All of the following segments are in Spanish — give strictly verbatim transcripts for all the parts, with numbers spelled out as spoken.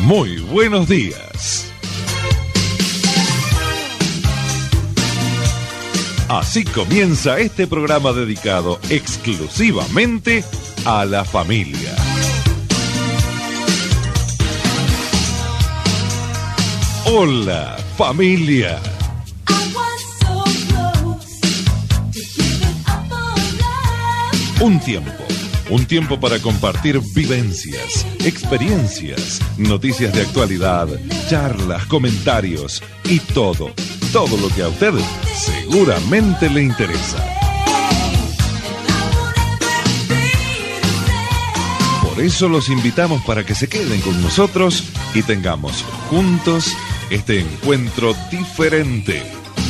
Muy buenos días. Así comienza este programa dedicado exclusivamente a la familia. Hola, familia. Un tiempo, un tiempo para compartir vivencias, experiencias, noticias de actualidad, charlas, comentarios y todo, todo lo que a usted seguramente le interesa. Por eso los invitamos para que se queden con nosotros y tengamos juntos este encuentro diferente.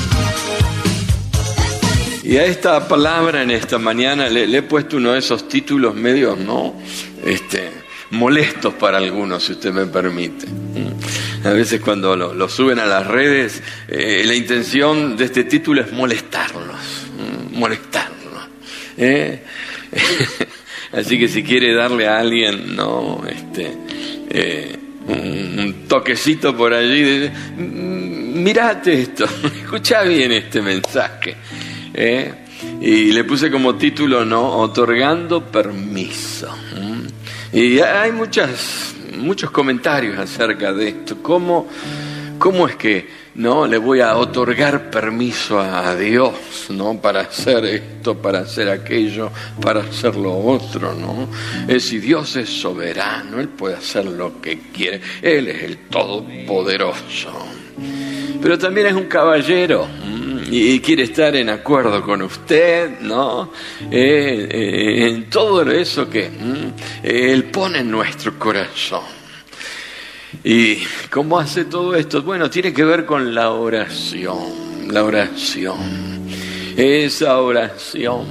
Y a esta palabra en esta mañana le, le he puesto uno de esos títulos medios, ¿no? Este, molestos para algunos, si usted me permite. A veces cuando lo, lo suben a las redes, eh, la intención de este título es molestarlos, molestarlos. ¿eh? Así que si quiere darle a alguien, ¿no? Este, eh, un, un toquecito por allí, de, mirate esto, escucha bien este mensaje. ¿Eh? Y le puse como título, ¿no? Otorgando permiso. ¿Mm? Y hay muchas, muchos comentarios acerca de esto. ¿Cómo, cómo es que, no, le voy a otorgar permiso a Dios, ¿no? Para hacer esto, para hacer aquello, para hacer lo otro, ¿no? Es si Dios es soberano, Él puede hacer lo que quiere. Él es el Todopoderoso. Pero también es un caballero. ¿Mm? Y quiere estar en acuerdo con usted, ¿no? Eh, eh, en todo eso que mm, Él pone en nuestro corazón. ¿Y cómo hace todo esto? Bueno, tiene que ver con la oración, la oración, esa oración.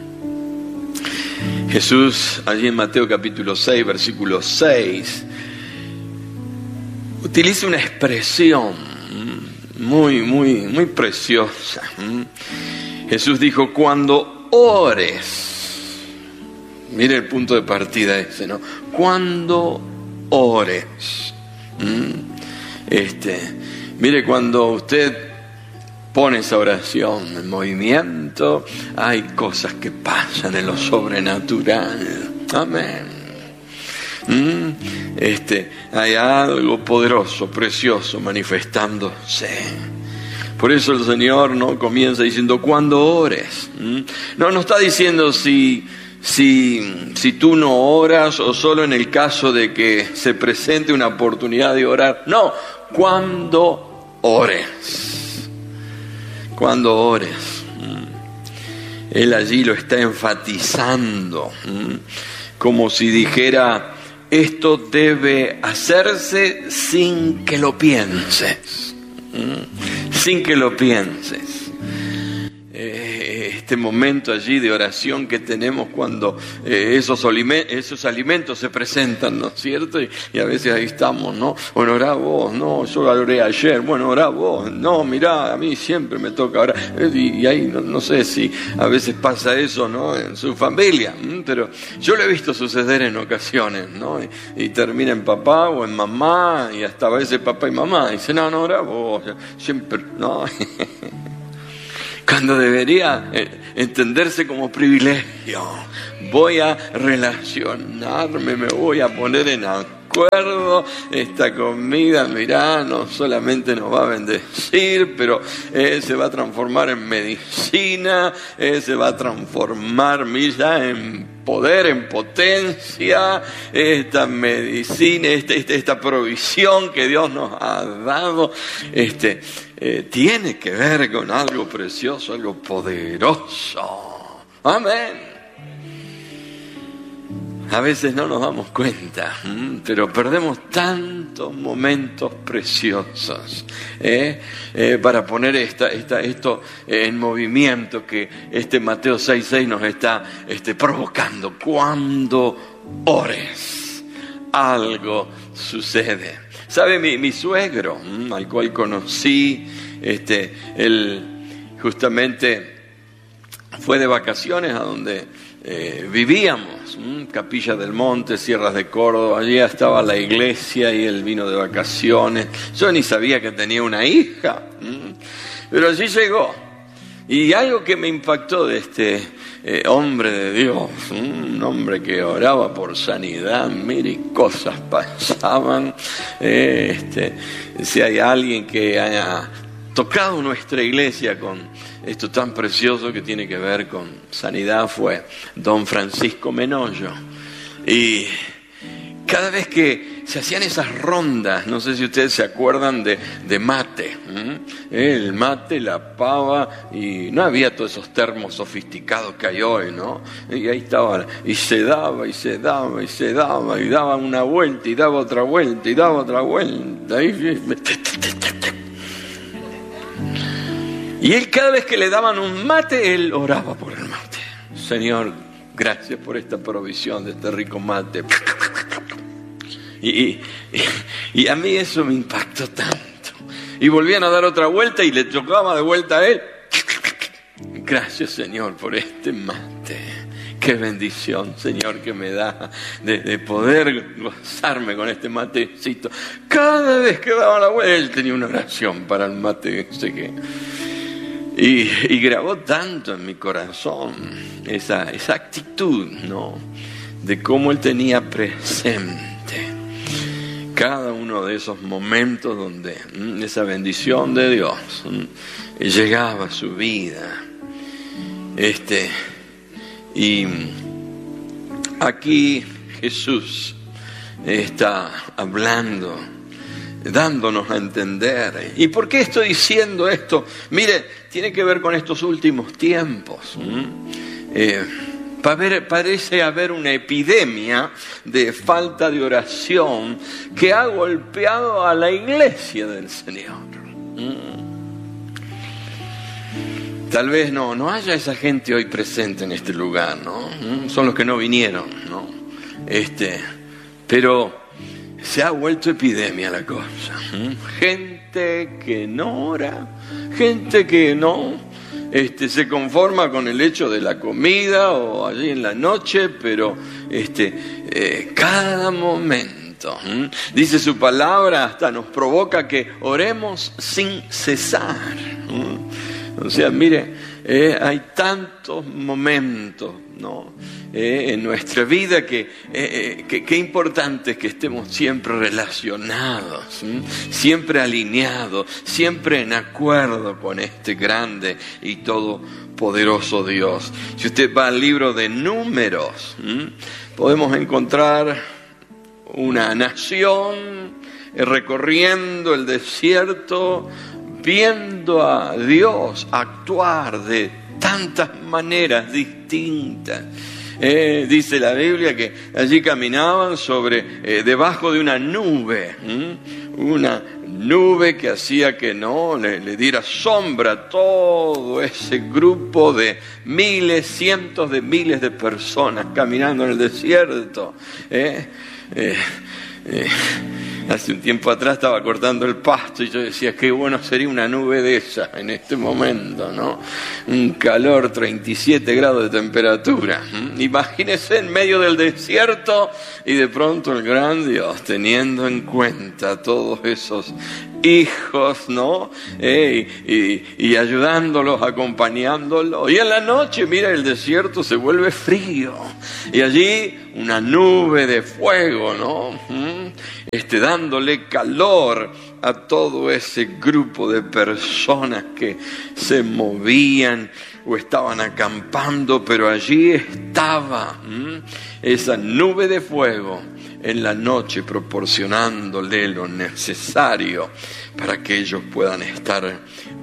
Jesús, allí en Mateo capítulo seis, versículo seis, utiliza una expresión muy, muy, muy preciosa. Jesús dijo, cuando ores, mire el punto de partida ese, ¿no? Cuando ores, este, mire, cuando usted pone esa oración en movimiento, hay cosas que pasan en lo sobrenatural. Amén. Este, hay algo poderoso, precioso manifestándose. Por eso el Señor no comienza diciendo cuando ores. No, no está diciendo si, si, si tú no oras o solo en el caso de que se presente una oportunidad de orar. No, cuando ores. Cuando ores. Él allí lo está enfatizando, como si dijera: esto debe hacerse sin que lo pienses, sin que lo pienses. Este momento allí de oración que tenemos cuando eh, esos, olime- esos alimentos se presentan, ¿no es cierto? Y, y a veces ahí estamos, ¿no? Bueno, orá vos, no, yo oré ayer, bueno, orá vos, no, mirá, a mí siempre me toca orar. Y, y ahí no, no sé si a veces pasa eso, ¿no? En su familia, ¿m? Pero yo lo he visto suceder en ocasiones, ¿no? Y, y termina en papá o en mamá, y hasta a veces papá y mamá, y dice, no, no, orá vos, siempre, no. Cuando debería entenderse como privilegio. Voy a relacionarme, me voy a poner en acuerdo. Esta comida, mirá, no solamente nos va a bendecir, pero eh, se va a transformar en medicina, eh, se va a transformar, mira, en poder, en potencia. Esta medicina, esta, esta, esta provisión que Dios nos ha dado, este... Eh, tiene que ver con algo precioso, algo poderoso. Amén. A veces no nos damos cuenta, pero perdemos tantos momentos preciosos ¿eh? Eh, para poner esta, esta, esto en movimiento que este Mateo seis seis nos está este, provocando. Cuando ores, algo sucede. ¿Sabe? Mi, mi suegro, al cual conocí, este, él justamente fue de vacaciones a donde eh, vivíamos. ¿m? Capilla del Monte, Sierras de Córdoba, allí estaba la iglesia y él vino de vacaciones. Yo ni sabía que tenía una hija, ¿m? Pero allí llegó. Y algo que me impactó de este eh, hombre de Dios, un hombre que oraba por sanidad, mire, cosas pasaban. Eh, este, si hay alguien que haya tocado nuestra iglesia con esto tan precioso que tiene que ver con sanidad, fue don Francisco Menollo. Y cada vez que se hacían esas rondas, no sé si ustedes se acuerdan de, de mate, ¿m? el mate, la pava, y no había todos esos termos sofisticados que hay hoy, ¿no? Y ahí estaba, y se daba, y se daba, y se daba, y daba una vuelta, y daba otra vuelta, y daba otra vuelta. Y, y él, cada vez que le daban un mate, él oraba por el mate. Señor, gracias por esta provisión de este rico mate. Y, y, y a mí eso me impactó tanto. Y volvían a dar otra vuelta y le tocaba de vuelta a él. Gracias, Señor, por este mate. Qué bendición, Señor, que me da de, de poder gozarme con este matecito. Cada vez que daba la vuelta, él tenía una oración para el mate. No sé qué. Y, y grabó tanto en mi corazón esa, esa actitud, ¿no? De cómo él tenía presente cada uno de esos momentos donde mm, esa bendición de Dios mm, llegaba a su vida. Este, y aquí Jesús está hablando, dándonos a entender. ¿Y por qué estoy diciendo esto? Mire, tiene que ver con estos últimos tiempos. ¿Mm? Eh, Parece haber una epidemia de falta de oración que ha golpeado a la iglesia del Señor. Tal vez no, no haya esa gente hoy presente en este lugar, ¿no? Son los que no vinieron, ¿no? Este, pero se ha vuelto epidemia la cosa. Gente que no ora, gente que no Este, se conforma con el hecho de la comida o allí en la noche, pero este, eh, cada momento, ¿m? dice su palabra, hasta nos provoca que oremos sin cesar. ¿m? O sea, mire, eh, hay tantos momentos, ¿no? Eh, en nuestra vida que, eh, que, que importante es que estemos siempre relacionados, ¿m? siempre alineados, siempre en acuerdo con este grande y todopoderoso Dios. Si usted va al libro de Números, ¿m? podemos encontrar una nación recorriendo el desierto, viendo a Dios actuar de tantas maneras distintas. Eh, dice la Biblia que allí caminaban sobre, eh, debajo de una nube, ¿m? una nube que hacía que no le, le diera sombra a todo ese grupo de miles, cientos de miles de personas caminando en el desierto. Eh, eh, eh. Hace un tiempo atrás estaba cortando el pasto y yo decía, qué bueno sería una nube de esa en este momento, ¿no? Un calor, treinta y siete grados de temperatura. Imagínese en medio del desierto y de pronto el gran Dios teniendo en cuenta todos esos hijos, ¿no? Eh, y, y ayudándolos, acompañándolos. Y en la noche, mira, el desierto se vuelve frío. Y allí una nube de fuego, ¿no? Este, dándole calor a todo ese grupo de personas que se movían o estaban acampando, pero allí estaba ¿m? esa nube de fuego en la noche proporcionándole lo necesario para que ellos puedan estar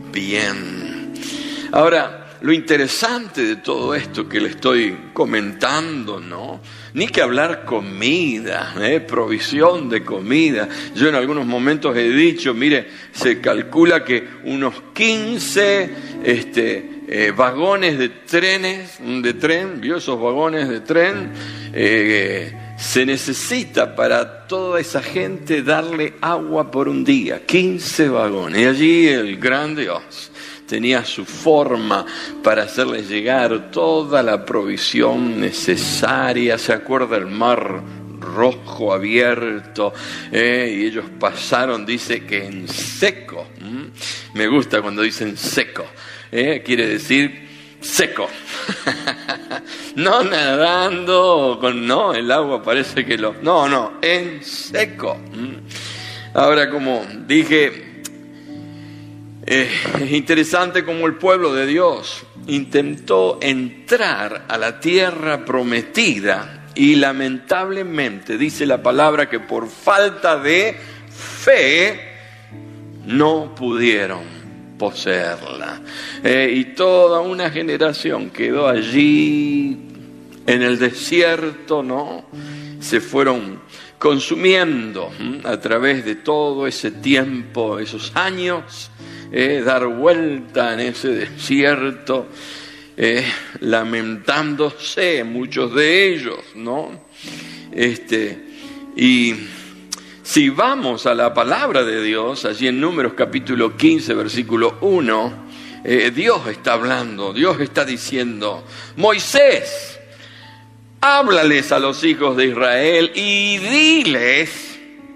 bien. Ahora, lo interesante de todo esto que le estoy comentando, ¿no? Ni que hablar comida, ¿eh? provisión de comida. Yo en algunos momentos he dicho, mire, se calcula que unos quince este, eh, vagones de trenes, de tren, ¿vio esos vagones de tren? Eh, se necesita para toda esa gente darle agua por un día, quince vagones. Y allí el gran Dios, tenía su forma para hacerles llegar toda la provisión necesaria. ¿Se acuerda el mar Rojo abierto? Eh, y ellos pasaron, dice que en seco. ¿Mm? Me gusta cuando dicen seco. Eh, quiere decir seco. No nadando, con, no, el agua parece que lo... No, no, en seco. ¿Mm? Ahora, como dije, eh, es interesante como el pueblo de Dios intentó entrar a la tierra prometida. Y lamentablemente dice la palabra que por falta de fe no pudieron poseerla. Eh, y toda una generación quedó allí en el desierto, ¿no? Se fueron consumiendo ¿m? a través de todo ese tiempo, esos años, eh, dar vuelta en ese desierto. Eh, lamentándose muchos de ellos, ¿no? Este, y si vamos a la palabra de Dios, allí en Números capítulo quince, versículo uno, eh, Dios está hablando, Dios está diciendo: Moisés, háblales a los hijos de Israel y diles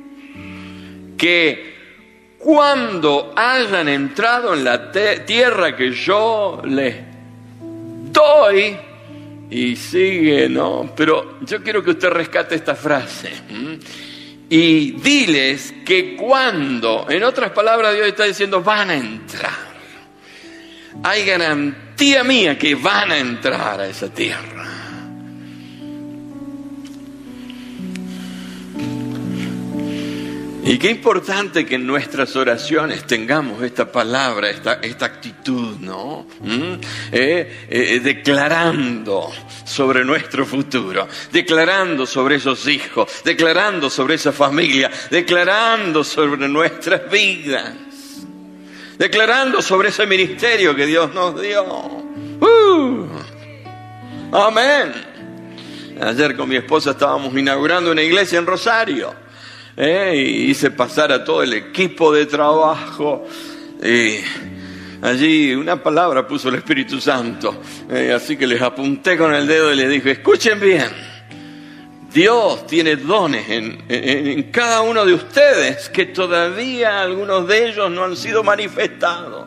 que cuando hayan entrado en la te- tierra que yo les doy, y sigue, ¿no? Pero yo quiero que usted rescate esta frase. ¿Mm? Y diles que cuando, en otras palabras, Dios está diciendo, van a entrar. Hay garantía mía que van a entrar a esa tierra. Y qué importante que en nuestras oraciones tengamos esta palabra, esta, esta actitud, ¿no? ¿Mm? Eh, eh, declarando sobre nuestro futuro, declarando sobre esos hijos, declarando sobre esa familia, declarando sobre nuestras vidas, declarando sobre ese ministerio que Dios nos dio. ¡Uh! Amén. Ayer con mi esposa estábamos inaugurando una iglesia en Rosario. Eh, y hice pasar a todo el equipo de trabajo. Y allí una palabra puso el Espíritu Santo. Eh, así que les apunté con el dedo y les dije: escuchen bien. Dios tiene dones en, en, en cada uno de ustedes que todavía algunos de ellos no han sido manifestados.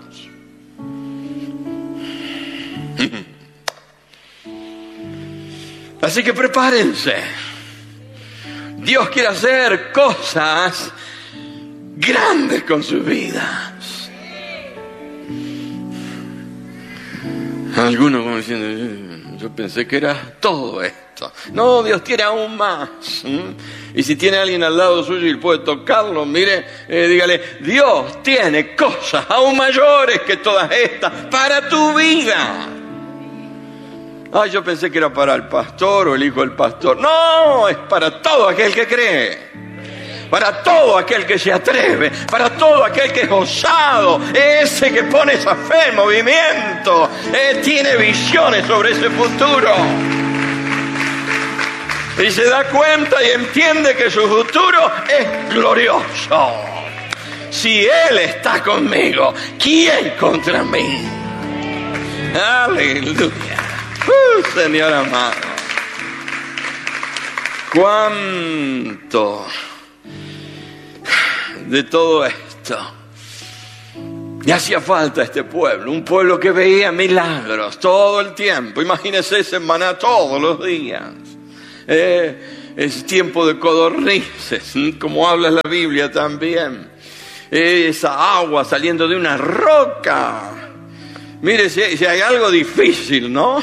Así que prepárense. Dios quiere hacer cosas grandes con sus vidas. Algunos como diciendo: yo pensé que era todo esto. No, Dios tiene aún más. ¿Mm? Y si tiene alguien al lado suyo y puede tocarlo, mire, eh, dígale: Dios tiene cosas aún mayores que todas estas para tu vida. Ay, yo pensé que era para el pastor o el hijo del pastor. No, es para todo aquel que cree, para todo aquel que se atreve, para todo aquel que es osado, ese que pone esa fe en movimiento, eh, tiene visiones sobre ese futuro y se da cuenta y entiende que su futuro es glorioso. Si Él está conmigo, ¿quién contra mí? Aleluya. Uh, Señor amado, cuánto de todo esto le hacía falta a este pueblo, un pueblo que veía milagros todo el tiempo. Imagínese ese maná todos los días. Eh, es tiempo de codornices, como habla la Biblia también. Eh, esa agua saliendo de una roca. Mire, si hay, si hay algo difícil, ¿no?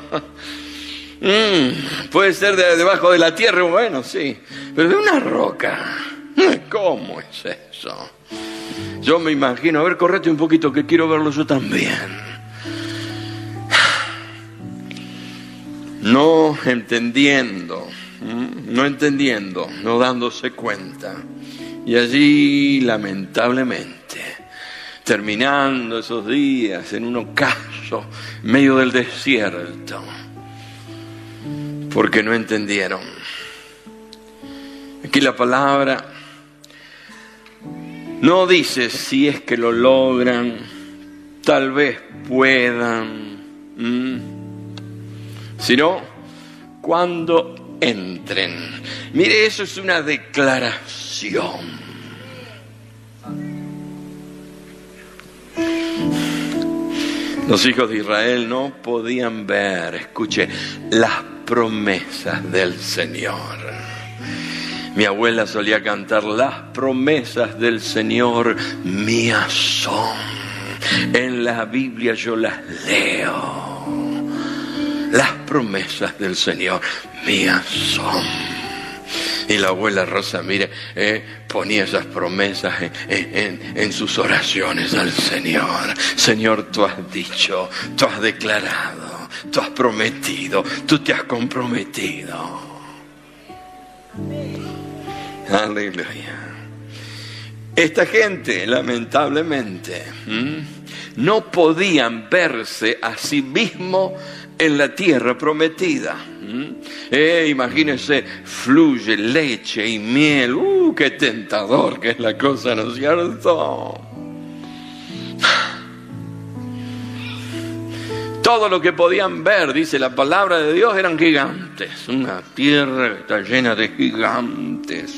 mm, puede ser de, debajo de la tierra, bueno, sí, pero de una roca, ¿cómo es eso? Yo me imagino, a ver, correte un poquito que quiero verlo yo también. No entendiendo, no entendiendo, no dándose cuenta. Y allí, lamentablemente, terminando esos días en un ocaso, en medio del desierto, porque no entendieron. Aquí la palabra no dice si es que lo logran, tal vez puedan, ¿Mm? sino cuando entren. Mire, eso es una declaración. Los hijos de Israel no podían ver, escuche, las promesas del Señor. Mi abuela solía cantar: las promesas del Señor mías son. En la Biblia yo las leo. Las promesas del Señor mías son. Y la abuela Rosa, mire, eh, ponía esas promesas en, en, en sus oraciones al Señor. Señor, tú has dicho, tú has declarado, tú has prometido, tú te has comprometido. Aleluya. Esta gente, lamentablemente, ¿m? no podían verse a sí mismos en la tierra prometida. Eh, imagínense, fluye leche y miel. ¡Uh, qué tentador que es la cosa, ¿no es cierto? Todo lo que podían ver, dice la palabra de Dios, eran gigantes. Una tierra que está llena de gigantes.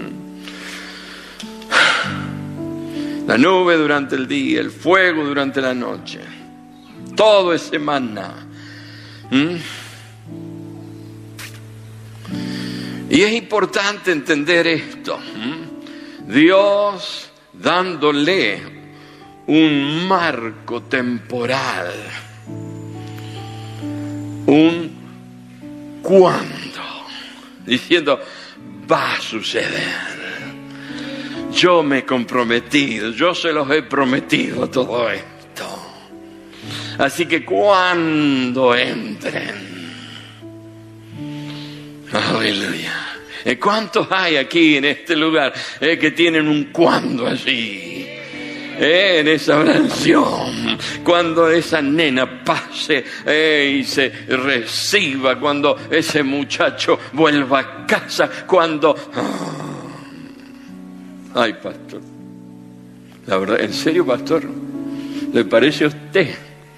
La nube durante el día, el fuego durante la noche. Todo es maná. ¿Mm? Y es importante entender esto. ¿Mm? Dios dándole un marco temporal, un cuándo, diciendo: va a suceder. Yo me he comprometido, yo se los he prometido todo esto. Así que cuando entren, aleluya. ¿Cuántos hay aquí en este lugar eh, que tienen un cuando allí? Eh, en esa oración, cuando esa nena pase eh, y se reciba, cuando ese muchacho vuelva a casa, cuando... Oh. Ay, pastor, la verdad, ¿en serio, pastor? ¿Le parece a usted?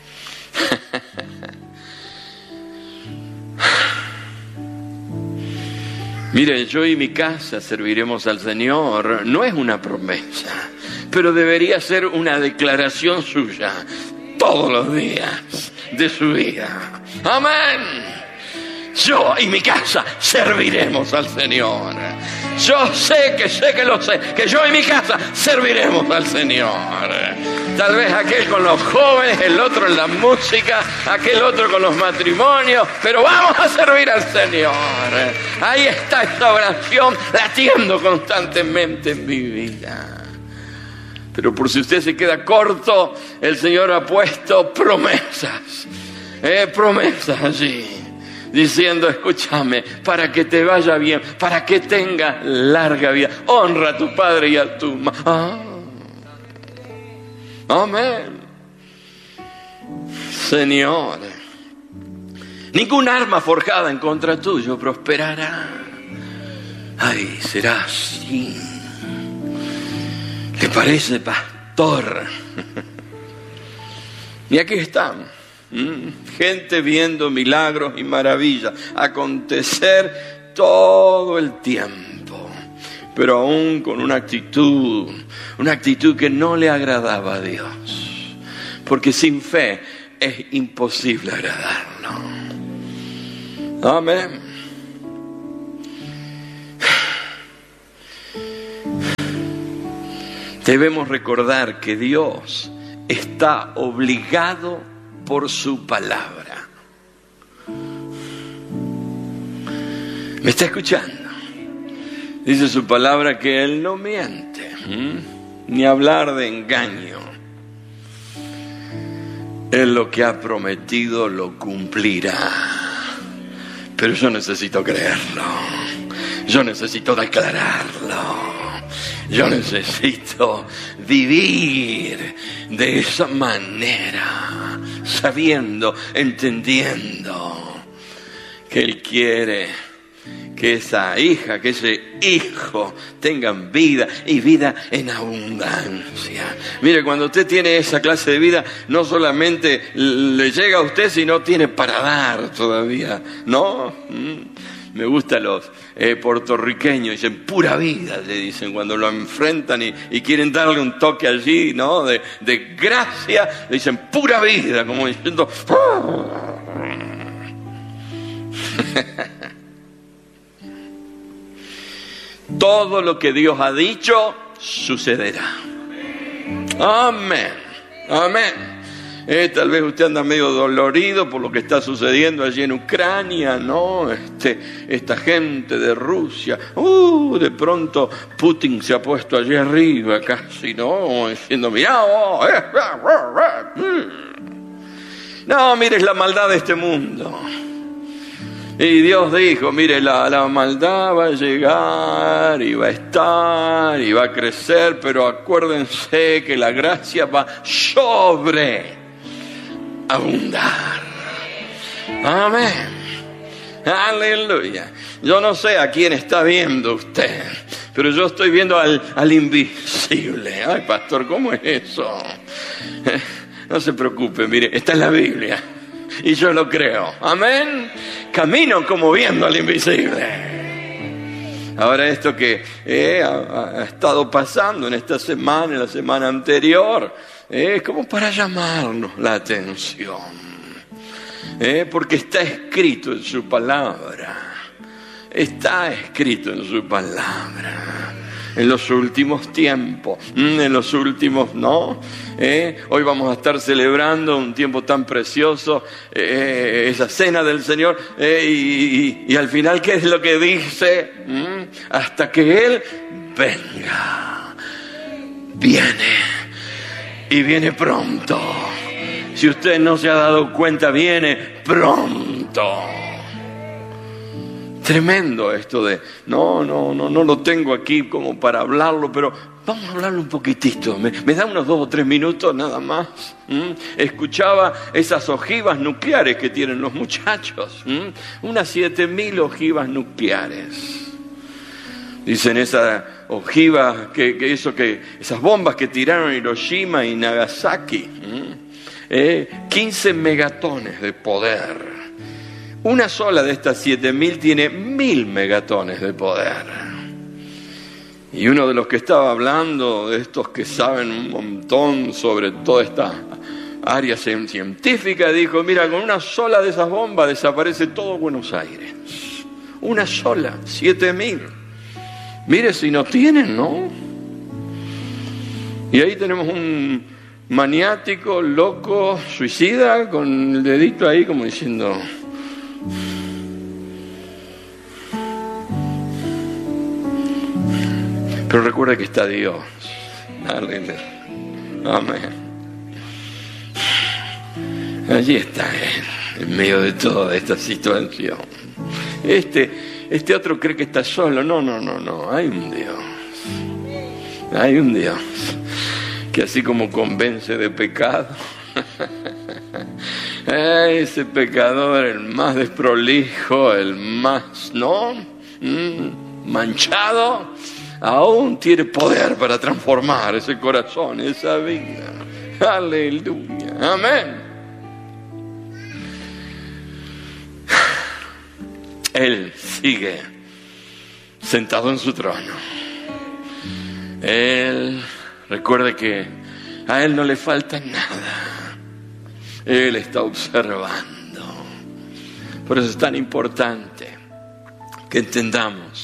Mire, yo y mi casa serviremos al Señor. No es una promesa, pero debería ser una declaración suya todos los días de su vida. Amén. Yo y mi casa serviremos al Señor. Yo sé que sé que lo sé, que yo y mi casa serviremos al Señor. Tal vez aquel con los jóvenes, el otro en la música, aquel otro con los matrimonios, pero vamos a servir al Señor. Ahí está esta oración latiendo constantemente en mi vida. Pero por si usted se queda corto, el Señor ha puesto promesas, eh, promesas allí, diciendo: escúchame, para que te vaya bien, para que tengas larga vida, honra a tu padre y a tu madre. Ah. Amén. Señor, ningún arma forjada en contra tuyo prosperará. Ay, será así. ¿Le parece, pastor? Y aquí están. Gente viendo milagros y maravillas acontecer todo el tiempo, pero aún con una actitud, una actitud que no le agradaba a Dios, porque sin fe es imposible agradarlo. Amén. Debemos recordar que Dios está obligado por su palabra. ¿Me está escuchando? Dice su palabra que Él no miente, ¿m? ni hablar de engaño. Él lo que ha prometido lo cumplirá. Pero yo necesito creerlo. Yo necesito declararlo. Yo necesito vivir de esa manera, sabiendo, entendiendo que Él quiere que esa hija, que ese hijo tengan vida y vida en abundancia. Mire, cuando usted tiene esa clase de vida, no solamente le llega a usted, sino tiene para dar todavía, ¿no? Me gustan los eh, puertorriqueños, dicen pura vida, le dicen cuando lo enfrentan y, y quieren darle un toque allí, ¿no? De, de gracia, le dicen pura vida, como diciendo... Todo lo que Dios ha dicho sucederá. Amén. Amén. Eh, tal vez usted anda medio dolorido por lo que está sucediendo allí en Ucrania, ¿no? Este, esta gente de Rusia. Uh, de pronto Putin se ha puesto allí arriba casi, ¿no? Diciendo, mirá, oh, eh, eh, eh, eh. No, mire, es la maldad de este mundo. Y Dios dijo, mire, la, la maldad va a llegar y va a estar y va a crecer, pero acuérdense que la gracia va sobre abundar. Amén. Aleluya. Yo no sé a quién está viendo usted, pero yo estoy viendo al, al invisible. Ay, pastor, ¿cómo es eso? No se preocupe, mire, está en la Biblia. Y yo lo creo. Amén. Camino como viendo al invisible. Ahora esto que eh, ha, ha estado pasando en esta semana, en la semana anterior, es eh, como para llamarnos la atención. Eh, porque está escrito en su palabra. Está escrito en su palabra. En los últimos tiempos, en los últimos, ¿no? ¿Eh? Hoy vamos a estar celebrando un tiempo tan precioso, eh, esa cena del Señor, eh, y, y, y al final, ¿qué es lo que dice? ¿Mm? Hasta que Él venga. Viene, y viene pronto. Si usted no se ha dado cuenta, viene pronto. Tremendo esto de, no, no, no, no lo tengo aquí como para hablarlo, pero vamos a hablarlo un poquitito. Me, me da unos dos o tres minutos nada más. ¿Mm? Escuchaba esas ojivas nucleares que tienen los muchachos. ¿Mm? Unas siete mil ojivas nucleares. Dicen esa ojiva, que, que eso que, esas bombas que tiraron Hiroshima y Nagasaki. ¿Mm? Eh, quince megatones de poder. Una sola de estas siete mil tiene mil megatones de poder. Y uno de los que estaba hablando, de estos que saben un montón sobre toda esta área científica, dijo, mira, con una sola de esas bombas desaparece todo Buenos Aires. Una sola, siete mil. Mire si no tienen, ¿no? Y ahí tenemos un maniático, loco, suicida, con el dedito ahí como diciendo... Pero recuerda que está Dios. Aleluya. Amén. Allí está Él, en medio de toda esta situación. Este, este otro cree que está solo. No, no, no, no. Hay un Dios. Hay un Dios que así como convence de pecado, ese pecador, el más desprolijo, el más, ¿no? Mm, manchado, aún tiene poder para transformar ese corazón, esa vida. Aleluya. Amén. Él sigue sentado en su trono. Él, recuerde que a Él no le falta nada. Él está observando. Por eso es tan importante que entendamos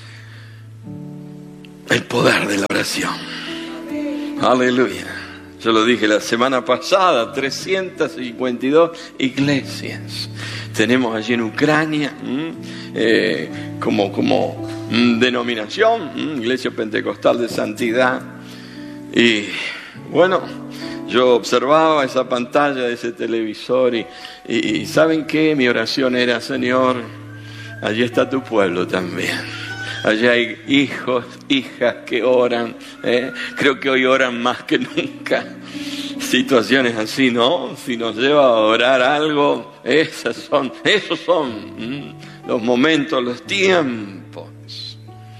el poder de la oración. Aleluya. Yo lo dije la semana pasada, trescientas cincuenta y dos iglesias tenemos allí en Ucrania, eh, como, como denominación, Iglesia Pentecostal de Santidad. Y bueno, yo observaba esa pantalla de ese televisor y, y, y ¿saben qué? Mi oración era, Señor, allí está tu pueblo también. Allí hay hijos, hijas que oran. ¿eh? Creo que hoy oran más que nunca. Situaciones así, ¿no? Si nos lleva a orar algo, esas son, esos son ¿m? los momentos, los tiempos.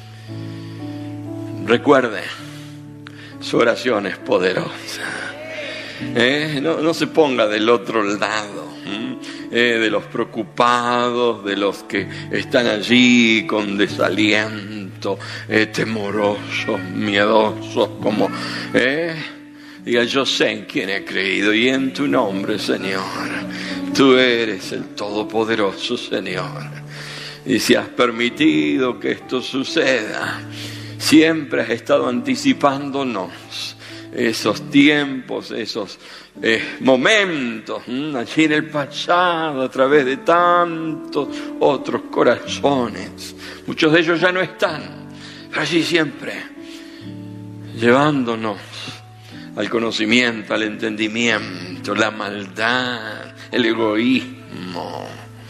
Recuerde, su oración es poderosa. ¿Eh? No, no se ponga del otro lado, ¿eh? de los preocupados, de los que están allí con desaliento, eh, temorosos, miedosos, como... ¿eh? Diga, yo sé en quién he creído y en tu nombre, Señor. Tú eres el Todopoderoso, Señor. Y si has permitido que esto suceda, siempre has estado anticipándonos esos tiempos, esos eh, momentos, ¿m? allí en el pasado, a través de tantos otros corazones. Muchos de ellos ya no están, pero allí siempre, llevándonos al conocimiento, al entendimiento, la maldad, el egoísmo,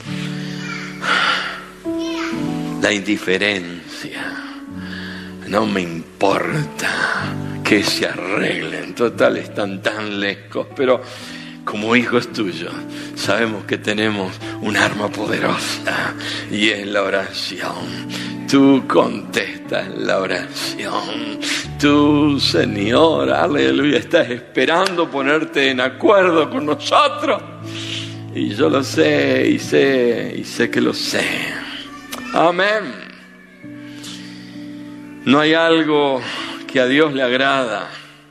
la indiferencia. No me importa que se arreglen, total están tan lejos, pero como hijos tuyos sabemos que tenemos un arma poderosa y es la oración. Tú contestas la oración. Tú, Señor, aleluya, estás esperando ponerte en acuerdo con nosotros. Y yo lo sé, y sé, y sé que lo sé. Amén. No hay algo que a Dios le agrada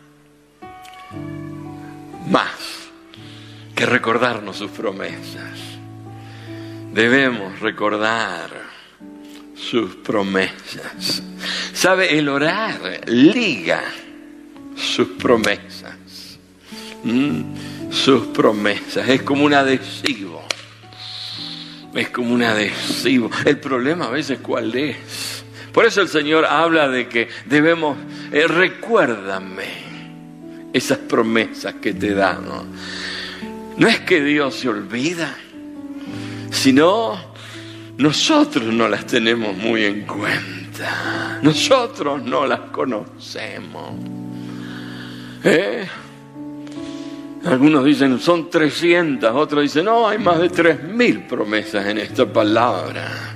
más que recordarnos sus promesas. Debemos recordar sus promesas. ¿Sabe? El orar liga sus promesas. ¿Mm? Sus promesas. Es como un adhesivo. Es como un adhesivo. El problema a veces, ¿cuál es? Por eso el Señor habla de que debemos, eh, recuérdame esas promesas que te dan, ¿no? No es que Dios se olvida, sino nosotros no las tenemos muy en cuenta. Nosotros no las conocemos. ¿Eh? Algunos dicen son trescientas, otros dicen no, hay más de tres mil promesas en esta palabra.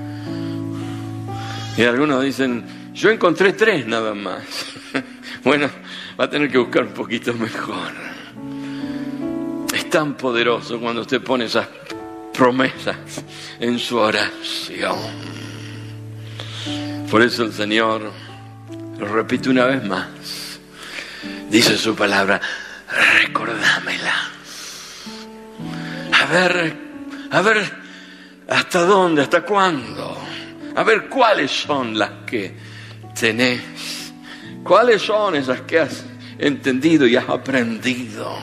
Y algunos dicen, yo encontré tres nada más. Bueno, va a tener que buscar un poquito mejor. Es tan poderoso cuando usted pone esas promesas en su oración. Por eso el Señor, lo repito una vez más, dice su palabra, recordámela. A ver, a ver, ¿hasta dónde? ¿Hasta cuándo? A ver, ¿cuáles son las que tenés? ¿Cuáles son esas que has entendido y has aprendido?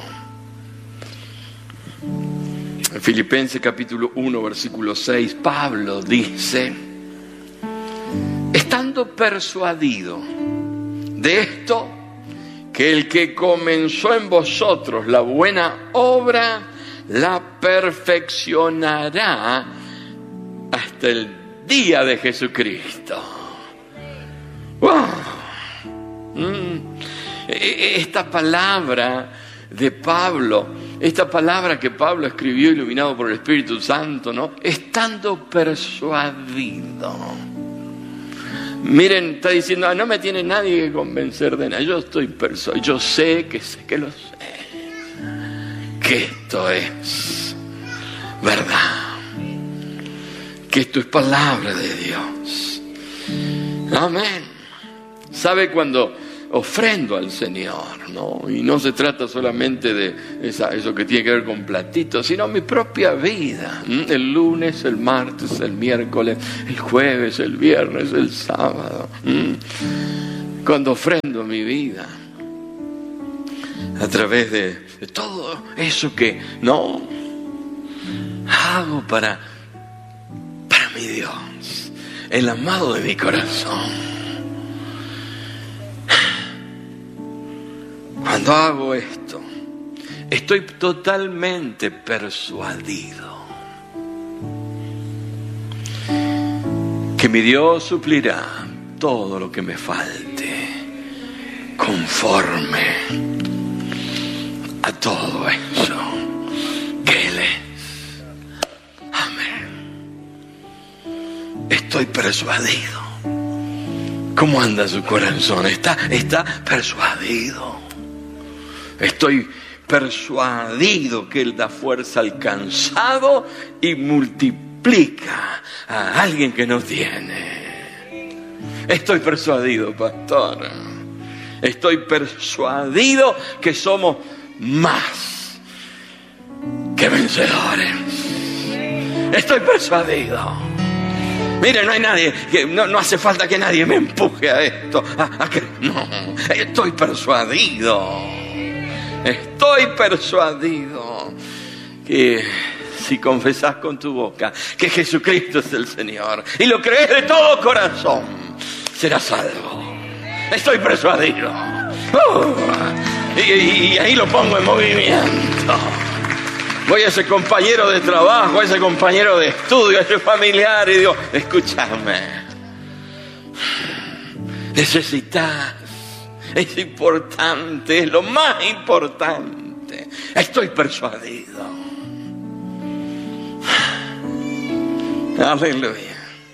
En Filipenses capítulo uno, versículo seis, Pablo dice, estando persuadido de esto, que el que comenzó en vosotros la buena obra, la perfeccionará hasta el día de Jesucristo. ¡Wow! Mm. Esta palabra de Pablo, esta palabra que Pablo escribió iluminado por el Espíritu Santo, ¿no? Estando persuadido. Miren, está diciendo, ah, no me tiene nadie que convencer de nada. Yo estoy persuadido, yo sé que sé que lo sé, que esto es verdad, que esto es palabra de Dios. Amén. ¿Sabe cuando ofrendo al Señor, ¿no? Y no se trata solamente de esa, eso que tiene que ver con platitos, sino mi propia vida. ¿Mm? El lunes, el martes, el miércoles, el jueves, el viernes, el sábado. ¿Mm? Cuando ofrendo mi vida a través de, de todo eso que no hago para, para mi Dios, el amado de mi corazón. Cuando hago esto, estoy totalmente persuadido que mi Dios suplirá todo lo que me falte conforme a todo eso que Él es. Amén. estoy persuadido. ¿Cómo anda su corazón? Está, está persuadido. Estoy persuadido que Él da fuerza al cansado y multiplica a alguien que no tiene. Estoy persuadido, pastor. Estoy persuadido que somos más que vencedores. Estoy persuadido. Mire, no hay nadie, que no, no hace falta que nadie me empuje a esto. A, a que, no, estoy persuadido. Estoy persuadido que si confesás con tu boca que Jesucristo es el Señor y lo crees de todo corazón, serás salvo. Estoy persuadido. Uh, y, y ahí lo pongo en movimiento. Voy a ese compañero de trabajo, a ese compañero de estudio, a ese familiar y digo, escúchame, necesitas, es importante, es lo más importante. Estoy persuadido. Aleluya.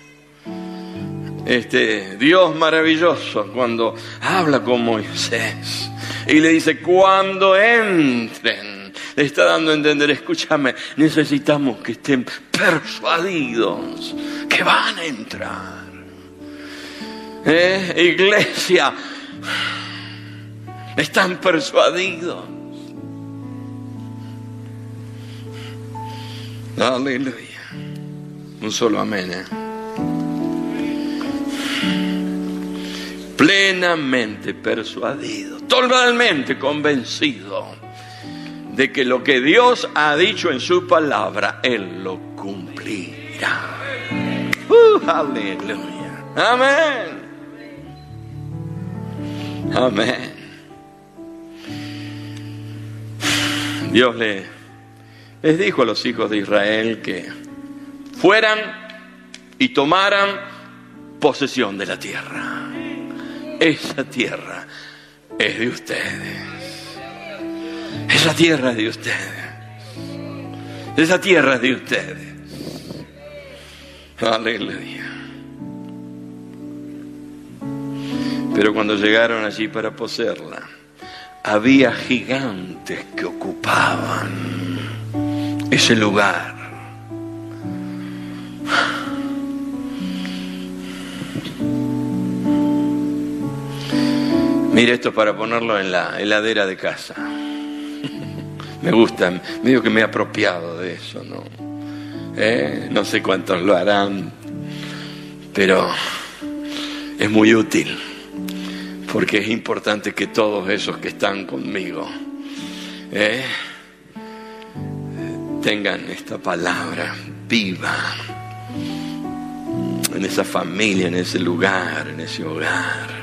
Este Dios maravilloso cuando habla con Moisés y le dice, cuando entren, le está dando a entender, escúchame, necesitamos que estén persuadidos que van a entrar. ¿Eh? Iglesia, están persuadidos. Aleluya. Un solo amén, ¿eh? Plenamente persuadido, totalmente convencido de que lo que Dios ha dicho en su palabra, Él lo cumplirá. Uh, aleluya. Amén. Amén. Dios le, les dijo a los hijos de Israel que fueran y tomaran posesión de la tierra. Esa tierra es de ustedes. Esa tierra es de ustedes. Esa tierra es de ustedes. Aleluya. Pero cuando llegaron allí para poseerla, había gigantes que ocupaban ese lugar. Mire, esto para ponerlo en la heladera de casa. Me gusta, medio que me he apropiado de eso, ¿no? ¿Eh? No sé cuántos lo harán, pero es muy útil, porque es importante que todos esos que están conmigo ¿eh? tengan esta palabra viva en esa familia, en ese lugar, en ese hogar.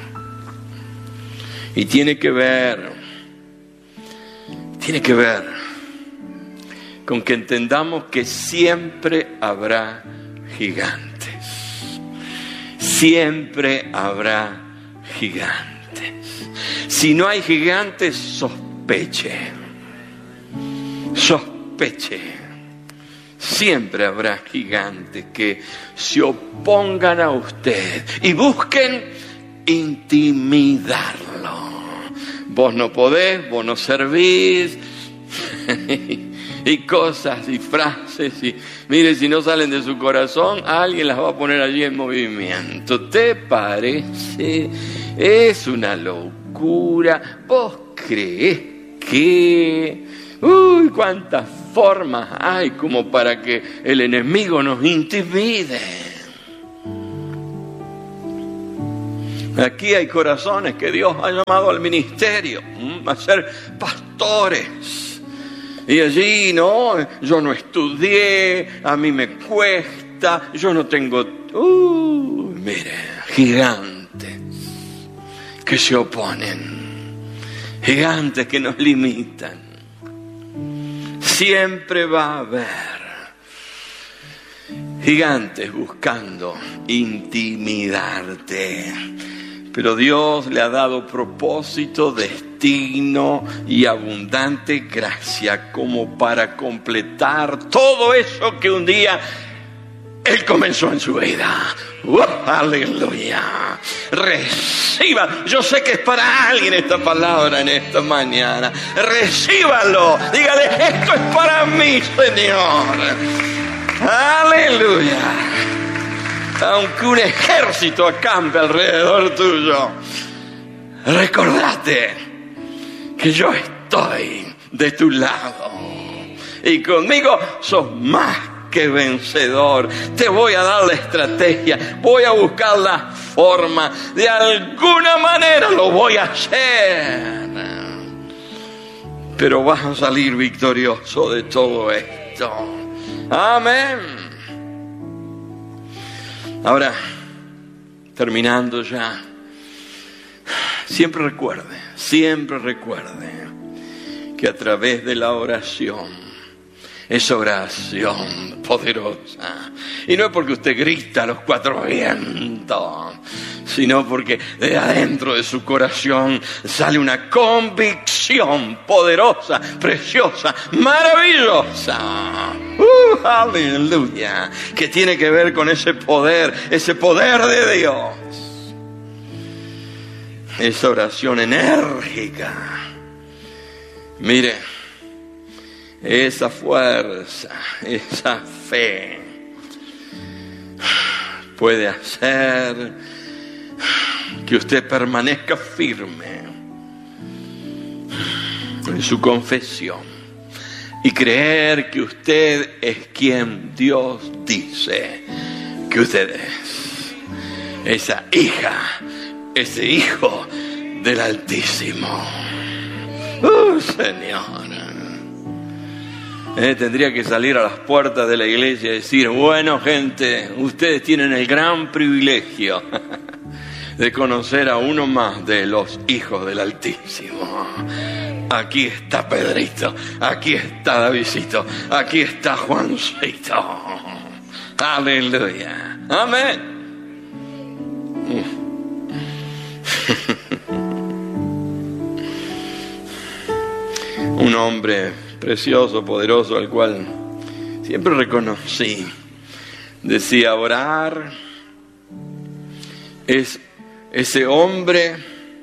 Y tiene que ver, tiene que ver con que entendamos que siempre habrá gigantes. Siempre habrá gigantes. Si no hay gigantes, sospeche. Sospeche. Siempre habrá gigantes que se opongan a usted y busquen intimidarlo. Vos no podés, vos no servís, y cosas y frases, y mire, si no salen de su corazón, alguien las va a poner allí en movimiento. ¿Te parece? Es una locura. ¿Vos creés que? Uy, cuántas formas hay como para que el enemigo nos intimide. Aquí hay corazones que Dios ha llamado al ministerio, a ser pastores. Y allí, no, yo no estudié, a mí me cuesta, yo no tengo... Uh, mire, gigantes que se oponen, gigantes que nos limitan. Siempre va a haber gigantes buscando intimidarte. Pero Dios le ha dado propósito, destino y abundante gracia como para completar todo eso que un día Él comenzó en su vida. ¡Uh! ¡Aleluya! Reciba. Yo sé que es para alguien esta palabra en esta mañana. Recíbalo. Dígale, esto es para mí, Señor. ¡Aleluya! Aunque un ejército acampe alrededor tuyo, recordate que yo estoy de tu lado. Y conmigo sos más que vencedor. Te voy a dar la estrategia, voy a buscar la forma, de alguna manera lo voy a hacer, pero vas a salir victorioso de todo esto. Amén. Ahora, terminando ya, siempre recuerde, siempre recuerde que a través de la oración, esa oración poderosa, y no es porque usted grita a los cuatro vientos, sino porque de adentro de su corazón sale una convicción poderosa, preciosa, maravillosa. ¡Uh! ¡Aleluya! Que tiene que ver con ese poder, ese poder de Dios. Esa oración enérgica. Mire, esa fuerza, esa fe puede hacer que usted permanezca firme en su confesión y creer que usted es quien Dios dice que usted es. Esa hija, ese hijo del Altísimo. ¡Uh, Señor! Eh, tendría que salir a las puertas de la iglesia y decir, bueno, gente, ustedes tienen el gran privilegio de conocer a uno más de los hijos del Altísimo. Aquí está Pedrito, aquí está Davidcito, aquí está Juancito. Aleluya. Amén. Un hombre precioso, poderoso, al cual siempre reconocí, decía, orar es ese hombre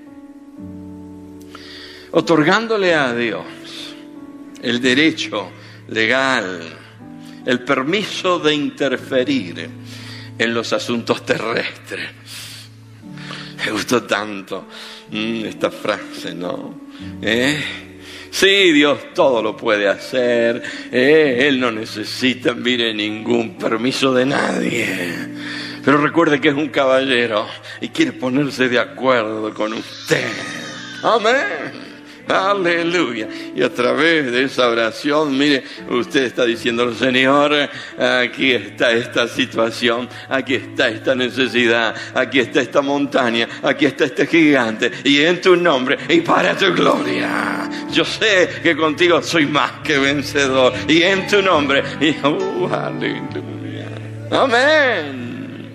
otorgándole a Dios el derecho legal, el permiso de interferir en los asuntos terrestres. Me gustó tanto mm, esta frase, ¿no? ¿Eh? Sí, Dios todo lo puede hacer. Eh, Él no necesita, mire, ningún permiso de nadie. Pero recuerde que es un caballero y quiere ponerse de acuerdo con usted. Amén. Aleluya. Y a través de esa oración, mire, usted está diciendo, Señor, aquí está esta situación, aquí está esta necesidad, aquí está esta montaña, aquí está este gigante, y en tu nombre y para tu gloria. Yo sé que contigo soy más que vencedor, y en tu nombre, y uh, aleluya. Amén.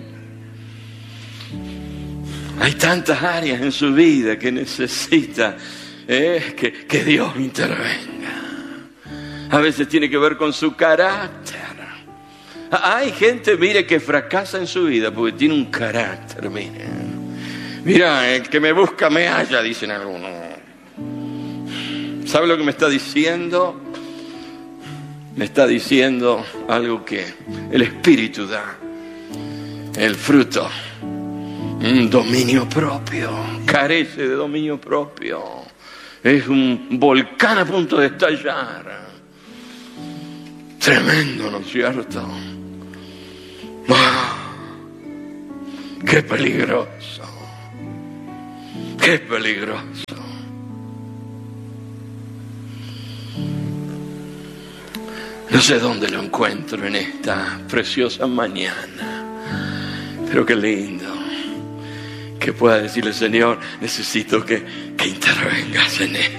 Hay tantas áreas en su vida que necesita Eh, que, que Dios intervenga. A veces tiene que ver con su carácter. Hay gente, mire, que fracasa en su vida porque tiene un carácter, mire. Mira, el que me busca me halla, dicen algunos. ¿Sabe lo que me está diciendo? Me está diciendo algo que el Espíritu da. El fruto, un dominio propio. Carece de dominio propio. Es un volcán a punto de estallar. Tremendo, ¿no es cierto? ¡Oh! ¡Qué peligroso! ¡Qué peligroso! No sé dónde lo encuentro en esta preciosa mañana, pero qué lindo que pueda decirle, Señor, necesito que, que intervengas en esto.